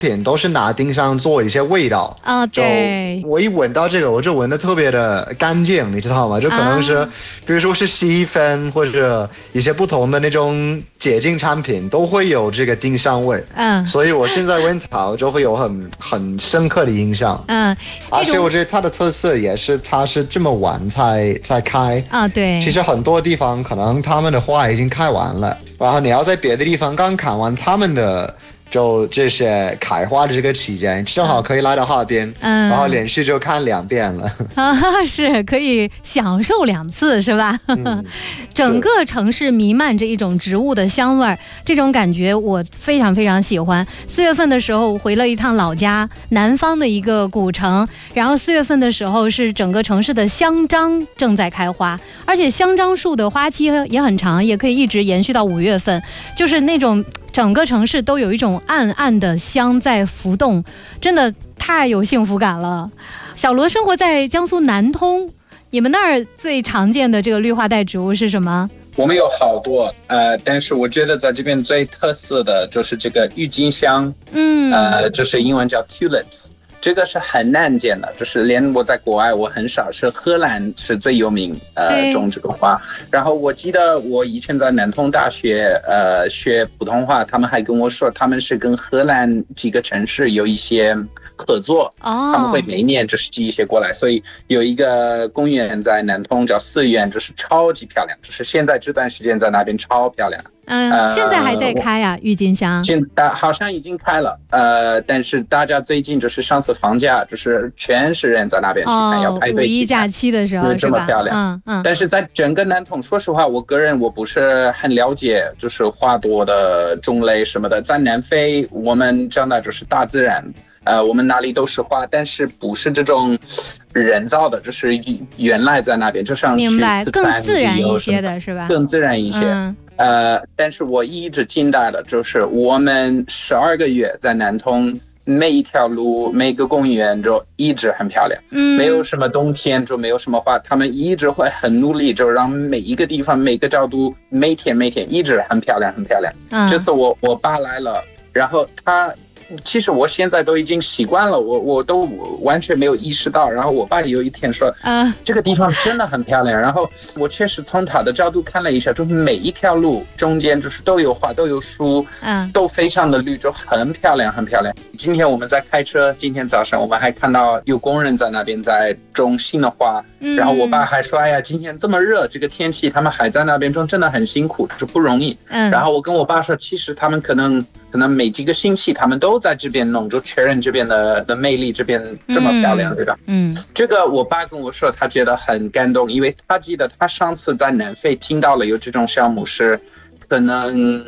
品都是拿丁香做一些味道啊，对， 我一闻到这个，我就闻得特别的干净，你知道吗？就可能是，比如说是洗衣粉或者一些不同的那种洁净产品，都会有这个丁香味。所以我现在闻它就会有很深刻的印象。而且我觉得它的特色也是，它是这么晚才开啊，对。 其实很多地方可能他们的花已经开完了，然后你要在别的地方刚看完他们的。就这些开花的这个期间，正好可以来到哈尔滨，然后连续就看2遍了。 是可以享受2次，是吧？整个城市弥漫着一种植物的香味儿，这种感觉我非常非常喜欢。4月份的时候回了一趟老家，南方的一个古城，然后4月份的时候是整个城市的香樟正在开花，而且香樟树的花期也很长，也可以一直延续到5月份，就是那种。整个城市都有一种暗暗的香在浮动，真的太有幸福感了。小罗生活在江苏南通，你们那儿最常见的这个绿化带植物是什么？ 我们有好多，但是我觉得在这边最特色的就是这个郁金香，就是英文叫 tulips。这个是很难见的，就是连我在国外我很少，是荷兰是最有名种这个花。然后我记得我以前在南通大学学普通话，他们还跟我说他们是跟荷兰几个城市有一些合作，他们会每年就是寄一些过来，所以有一个公园在南通叫四园，就是超级漂亮，就是现在这段时间在那边超漂亮。 现在还在开呀，郁金香。 好像已经开了，但是大家最近就是上次放假，就是全是人在那边去看，要排队。 5一假期的时候是吧？ 这么漂亮。但是在整个南通，说实话，我个人我不是很了解，就是花朵的种类什么的。在南非，我们长大就是大自然。我们哪里都是花，但是不是这种人造的，就是原来在那边，就像去四川更自然一些的是吧？ 更自然一些。但是我一直惊呆了，就是我们12个月在南通，每一条路、每个公园就一直很漂亮，没有什么冬天就没有什么花，他们一直会很努力，就让每一个地方、每个角度，每天一直很漂亮，很漂亮。这次我爸来了，然后其实我现在都已经习惯了，我都完全没有意识到。然后我爸有一天说，这个地方真的很漂亮。然后我确实从他的角度看了一下，就是每一条路中间就是都有花，都有树，都非常的绿，就很漂亮，很漂亮。今天我们在开车，今天早上我们还看到有工人在那边在种新的花。然后我爸还说，哎呀，今天这么热，这个天气他们还在那边种，真的很辛苦，就是不容易。然后我跟我爸说，其实他们可能每几个星期他们都在这边弄，就确认这边的魅力，这边这么漂亮，对吧？这个我爸跟我说他觉得很感动，因为他记得他上次在南非听到了有这种项目，是可能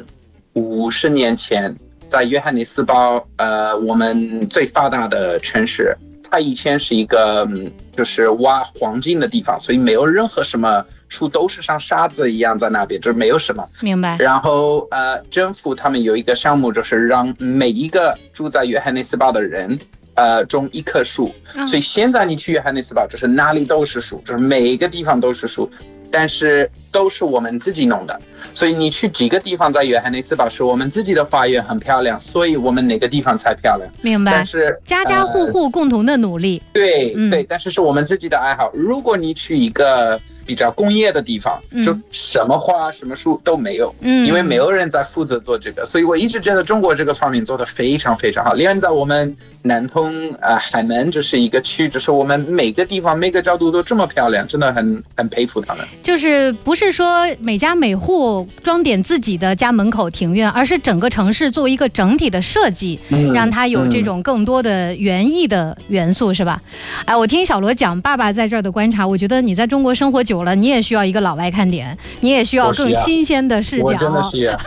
50年前在约翰内斯堡，我们最发达的城市。它以前是一个就是挖黄金的地方，所以没有任何什么树，都是像沙子一样在那边，就是没有什么。 明白。 然后政府他们有一个项目，就是让每一个住在约翰内斯堡的人种1棵树。所以现在你去约翰内斯堡，就是哪里都是树，就是每一个地方都是树。但是都是我们自己弄的，所以你去几个地方在约翰内斯堡是我们自己的花园很漂亮，所以我们哪个地方才漂亮。 明白。 但是家家户户共同的努力。 对，但是是我们自己的爱好。如果你去一个比较工业的地方，就什么花什么树都没有，因为没有人在负责做这个。所以我一直觉得中国这个方面做得非常非常好。另外在我们南通海门就是一个区，就是我们每个地方每个角度都这么漂亮，真的很佩服他们。 就是不是说每家每户装点自己的家门口庭院，而是整个城市作为一个整体的设计，让它有这种更多的园艺的元素，是吧？我听小罗讲爸爸在这儿的观察，我觉得你在中国生活久了，你也需要一个老外看点，你也需要更新鲜的视角。 我真的是呀。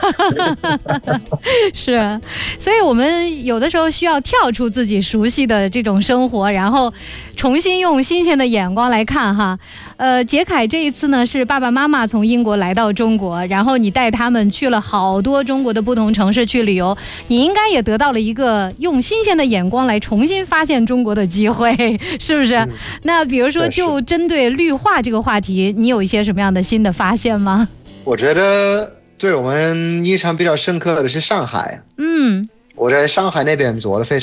是，所以我们有的时候需要跳出自己熟悉的这种生活，然后重新用新鲜的眼光来看哈。杰凯这一次呢是爸爸妈妈从英国来到中国，然后你带他们去了好多中国的不同城市去旅游，你应该也得到了一个用新鲜的眼光来重新发现中国的机会，是不是？那比如说就针对绿化这个话题，你有一些什么样的新的发现吗？ 我觉得对我们印象比较深刻的是上海。我在上海那边做了非常